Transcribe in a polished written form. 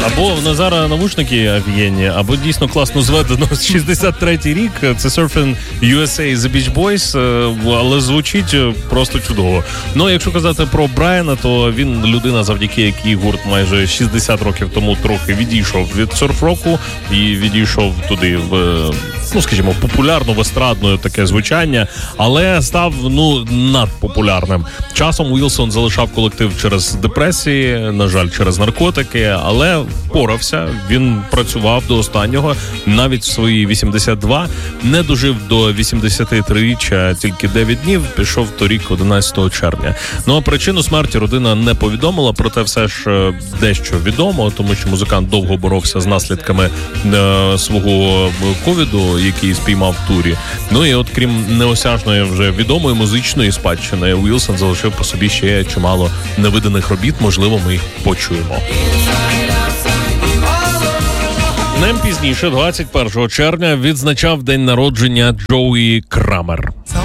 Або в Назара навушники офігенні, або дійсно класно зведено. 63-й рік, це Surfing USA The Beach Boys, але звучить просто чудово. Ну, якщо казати про Брайана, то він людина, завдяки якій гурт майже 60 років тому трохи відійшов від серф-року і відійшов туди в, ну, скажімо, популярну, в естрадну таке звучання, але став, ну, надпопулярним. Часом Уілсон залишав колектив через депресії, на жаль, через наркотики, але впорався, він працював до останнього, навіть в свої 82, не дожив до 83-річчя, тільки 9 днів, пішов торік 11 червня. Ну, а причину смерті родина не повідомила, проте все ж дещо відомо, тому що музикант довго боровся з наслідками свого ковіду, який спіймав в турі. Ну і от крім неосяжної вже відомої музичної спадщини, Уілсон залишив по собі ще чимало невиданих робіт, можливо, ми їх почуємо. Днем пізніше, 21 червня, відзначав день народження Джої Крамер.